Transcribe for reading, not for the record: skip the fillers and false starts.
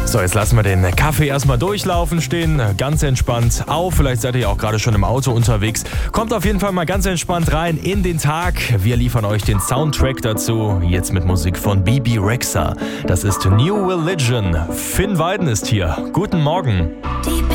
So, jetzt lassen wir den Kaffee erstmal durchlaufen stehen, ganz entspannt auf. Vielleicht seid ihr ja auch gerade schon im Auto unterwegs. Kommt auf jeden Fall mal ganz entspannt rein in den Tag. Wir liefern euch den Soundtrack dazu, jetzt mit Musik von Bebe Rexha. Das ist New Religion. Finn Weiden ist hier. Guten Morgen.